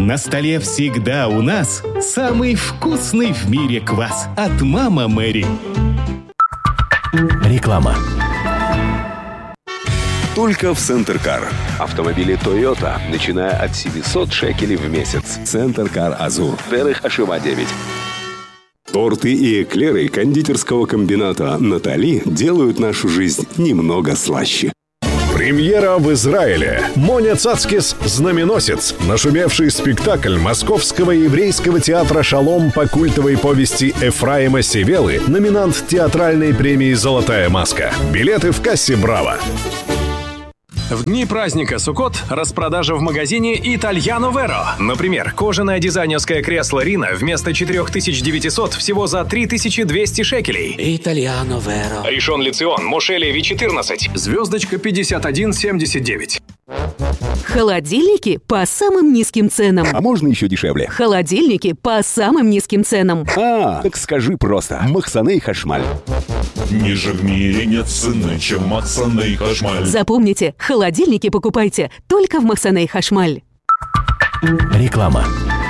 На столе всегда у нас самый вкусный в мире квас от «Мама Мэри». Реклама. Только в Центр Кар. Автомобили Toyota, начиная от 700 шекелей в месяц. Центр Кар Азур. Дерих Ашива 9. Торты и эклеры кондитерского комбината «Натали» делают нашу жизнь немного слаще. Премьера в Израиле. Моня Цацкис «Знаменосец». Нашумевший спектакль Московского еврейского театра «Шалом» по культовой повести Эфраима Севелы, номинант театральной премии «Золотая маска». Билеты в кассе «Браво». В дни праздника Суккот распродажа в магазине Итальяно Веро. Например, кожаное дизайнерское кресло Рина вместо 4900 всего за 3200 шекелей. Итальяно Веро. Ришон Лецион, Моше Леви 14, звездочка 5179. Холодильники по самым низким ценам. А можно еще дешевле? Холодильники по самым низким ценам. Так скажи просто. Махсаней Хашмаль. Ниже в мире нет цены, чем Махсаней Хашмаль. Запомните, холодильники покупайте только в Махсаней Хашмаль. Реклама.